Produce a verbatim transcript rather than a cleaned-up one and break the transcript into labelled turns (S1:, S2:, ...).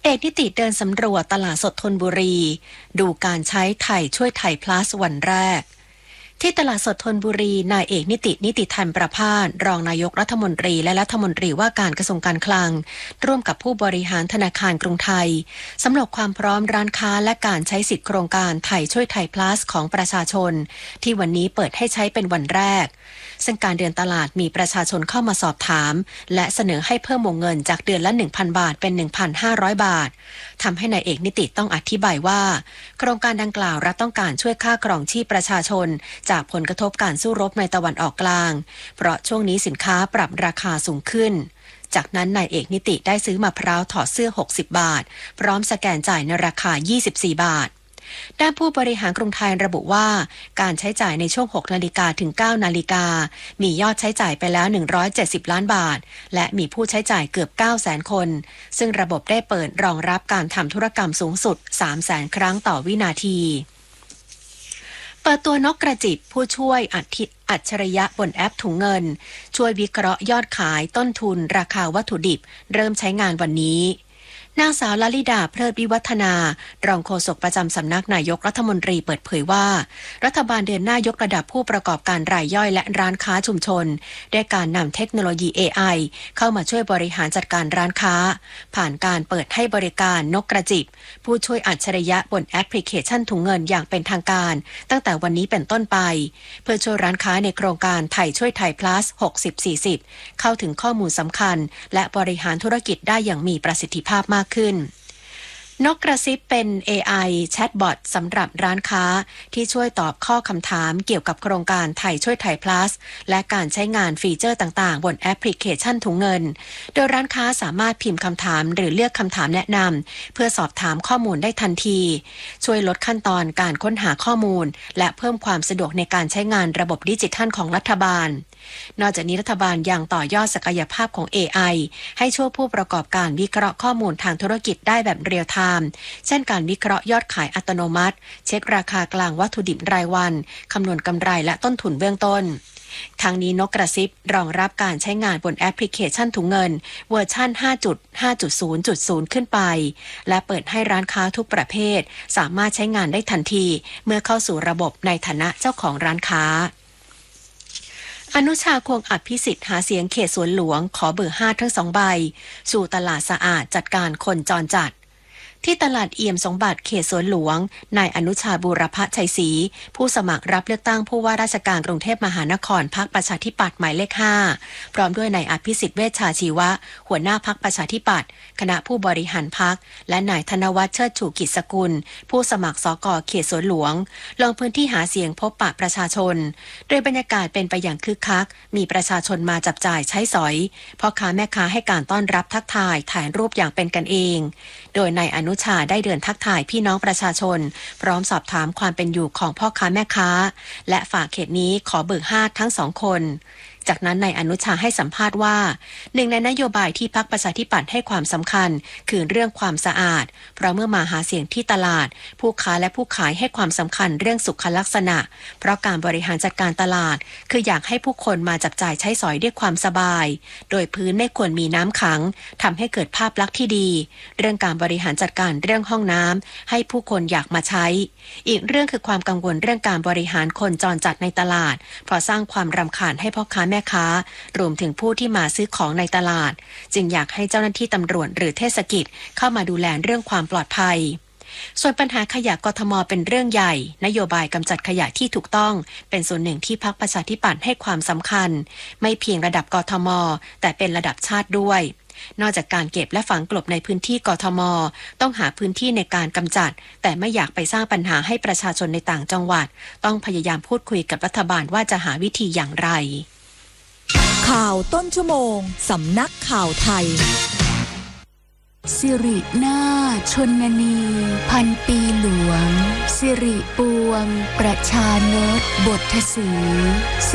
S1: เอกนิติเดินสำรวจตลาดสดธนบุรีดูการใช้ไทยช่วยไทย plus วันแรกที่ตลาดสดธนบุรีนายเอกนิตินิติธรรมประภาสรองนายกรัฐมนตรีและรัฐมนตรีว่าการกระทรวงการคลังร่วมกับผู้บริหารธนาคารกรุงไทยสำรวจความพร้อมร้านค้าและการใช้สิทธิโครงการไทยช่วยไทย plus ของประชาชนที่วันนี้เปิดให้ใช้เป็นวันแรกซึ่งการเดินตลาดมีประชาชนเข้ามาสอบถามและเสนอให้เพิ่มวงเงินจากเดือนละ หนึ่งพัน บาทเป็น หนึ่งพันห้าร้อย บาททำให้นายเอกนิติต้องอธิบายว่าโครงการดังกล่าวรัฐต้องการช่วยค่าครองชีพประชาชนจากผลกระทบการสู้รบในตะวันออกกลางเพราะช่วงนี้สินค้าปรับราคาสูงขึ้นจากนั้นนายเอกนิติได้ซื้อมะพร้าวถอดเสื้อหกสิบบาทพร้อมสแกนจ่ายในราคายี่สิบสี่บาทด้านผู้บริหารกรุงไทยระบุว่าการใช้จ่ายในช่วงหกนาฬิกาถึงเก้านาฬิกามียอดใช้จ่ายไปแล้วหนึ่งร้อยเจ็ดสิบล้านบาทและมีผู้ใช้จ่ายเกือบ เก้าแสน คนซึ่งระบบได้เปิดรองรับการทำธุรกรรมสูงสุด สามแสน ครั้งต่อวินาทีเปิดตัวนกกระจิบผู้ช่วยอัจฉริยะบนแอปถุงเงินช่วยวิเคราะห์ยอดขายต้นทุนราคาวัตถุดิบเริ่มใช้งานวันนี้นางสาวลลิดาเพลิดวิวัฒนารองโฆษกประจำสำนักนายกรัฐมนตรีเปิดเผยว่ารัฐบาลเดินหน้ายกระดับผู้ประกอบการรายย่อยและร้านค้าชุมชนด้วยการนำเทคโนโลยี เอ ไอ เข้ามาช่วยบริหารจัดการร้านค้าผ่านการเปิดให้บริการนกกระจิบผู้ช่วยอัจฉริยะบนแอปพลิเคชันถุงเงินอย่างเป็นทางการตั้งแต่วันนี้เป็นต้นไปเพื่อช่วยร้านค้าในโครงการไทยช่วยไทย plus หกสิบ สี่สิบเข้าถึงข้อมูลสำคัญและบริหารธุรกิจได้อย่างมีประสิทธิภาพมากขึ้นนกกระซิบเป็น เอ ไอ แชทบอทสำหรับร้านค้าที่ช่วยตอบข้อคำถามเกี่ยวกับโครงการไทยช่วยไทย plus และการใช้งานฟีเจอร์ต่างๆบนแอปพลิเคชันถุงเงินโดยร้านค้าสามารถพิมพ์คำถามหรือเลือกคำถามแนะนำเพื่อสอบถามข้อมูลได้ทันทีช่วยลดขั้นตอนการค้นหาข้อมูลและเพิ่มความสะดวกในการใช้งานระบบดิจิทัลของรัฐบาลนอกจากนี้รัฐบาลยังต่อยอดศักยภาพของ เอ ไอ ให้ช่วยผู้ประกอบการวิเคราะห์ข้อมูลทางธุรกิจได้แบบเรียลไทม์เช่นการวิเคราะห์ยอดขายอัตโนมัติเช็คราคากลางวัตถุดิบรายวันคำนวณกำไรและต้นทุนเบื้องต้นทางนี้นกกระซิบรองรับการใช้งานบนแอปพลิเคชันถุงเงินเวอร์ชัน ห้าจุดห้าจุดศูนย์จุดศูนย์ ขึ้นไปและเปิดให้ร้านค้าทุกประเภทสามารถใช้งานได้ทันทีเมื่อเข้าสู่ระบบในฐานะเจ้าของร้านค้าอนุชาคงอภิสิทธิ์หาเสียงเขตสวนหลวงขอเบอร์ห้าทั้งสองใบสู่ตลาดสะอาดจัดการคนจรจัดที่ตลาดเอี่ยมสมบัติเขตสวนหลวงนายอนุชาบูรพชัยศรีผู้สมัครรับเลือกตั้งผู้ว่าราชการกรุงเทพมหานครพรรคประชาธิปัตย์หมายเลขห้าพร้อมด้วยนายอภิสิทธิ์เวชชาชีวะหัวหน้าพรรคประชาธิปัตย์คณะผู้บริหารพรรคและนายธนวัฒน์เชิดชูกิจสกุลผู้สมัครสกเขตสวนหลวงลงพื้นที่หาเสียงพบปะประชาชนโดยบรรยากาศเป็นไปอย่างคึกคักมีประชาชนมาจับจ่ายใช้สอยพ่อค้าแม่ค้าให้การต้อนรับทักทายถ่ายรูปอย่างเป็นกันเองโดยนายอนุชาได้เดินทักทายพี่น้องประชาชนพร้อมสอบถามความเป็นอยู่ของพ่อค้าแม่ค้าและฝากเขตนี้ขอเบิกห้าทั้งสองคนจากนั้นนายอนุชาให้สัมภาษณ์ว่าหนึ่งในนโยบายที่พรรคประชาธิปัตย์ให้ความสำคัญคือเรื่องความสะอาดเพราะเมื่อมาหาเสียงที่ตลาดผู้ค้าและผู้ขายให้ความสำคัญเรื่องสุขลักษณะเพราะการบริหารจัดการตลาดคืออยากให้ผู้คนมาจับจ่ายใช้สอยด้วยความสบายโดยพื้นไม่ควรมีน้ำขังทำให้เกิดภาพลักษณ์ที่ดีเรื่องการบริหารจัดการเรื่องห้องน้ำให้ผู้คนอยากมาใช้อีกเรื่องคือความกังวลเรื่องการบริหารคนจรจัดในตลาดเพราะสร้างความรำคาญให้พ่อค้าแม่ค้ารวมถึงผู้ที่มาซื้อของในตลาดจึงอยากให้เจ้าหน้าที่ตำรวจหรือเทศกิจเข้ามาดูแลเรื่องความปลอดภัยส่วนปัญหาขยะกทมเป็นเรื่องใหญ่นโยบายกำจัดขยะที่ถูกต้องเป็นส่วนหนึ่งที่พรรคประชาธิปัตย์ให้ความสำคัญไม่เพียงระดับกทมแต่เป็นระดับชาติด้วยนอกจากการเก็บและฝังกลบในพื้นที่กทมต้องหาพื้นที่ในการกำจัดแต่ไม่อยากไปสร้างปัญหาให้ประชาชนในต่างจังหวัดต้องพยายามพูดคุยกับรัฐบาลว่าจะหาวิธีอย่างไร
S2: ข่าวต้นชั่วโมงสำนักข่าวไทย
S3: สิรินาถชนนีพันปีหลวงสิริปวงประชานตบทสี